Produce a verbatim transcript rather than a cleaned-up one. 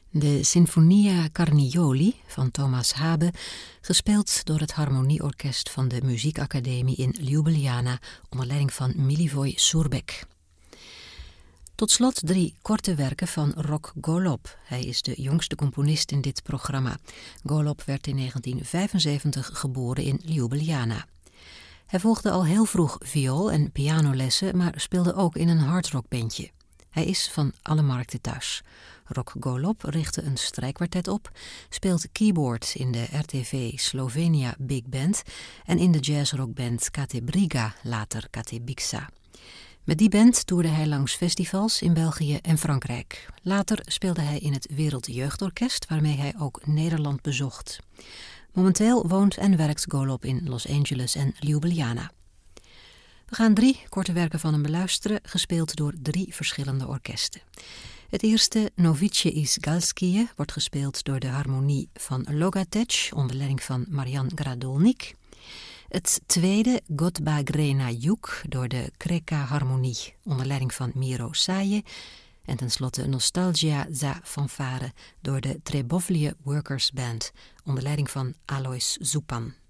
De Sinfonia Carnioli van Thomas Habe, gespeeld door het Harmonieorkest van de Muziekacademie in Ljubljana onder leiding van Milivoj Šurbek. Tot slot drie korte werken van Rok Golob. Hij is de jongste componist in dit programma. Golob werd in negentien vijfenzeventig geboren in Ljubljana. Hij volgde al heel vroeg viool- en pianolessen, maar speelde ook in een hardrockbandje. Hij is van alle markten thuis. Rok Golob richtte een strijkkwartet op, speelt keyboard in de R T V Slovenia Big Band en in de jazzrockband Kate Briga, later Kate Bixa. Met die band toerde hij langs festivals in België en Frankrijk. Later speelde hij in het Wereldjeugdorkest, waarmee hij ook Nederland bezocht. Momenteel woont en werkt Golob in Los Angeles en Ljubljana. We gaan drie korte werken van hem beluisteren, gespeeld door drie verschillende orkesten. Het eerste, Novice iz Galskije, wordt gespeeld door de harmonie van Logatec onder leiding van Marian Gradolnik. Het tweede, Godba Grena Juk, door de Kreka Harmonie onder leiding van Miro Saje. En tenslotte Nostalgia za Fanfare door de Trebovlje Workers Band onder leiding van Alois Zupan.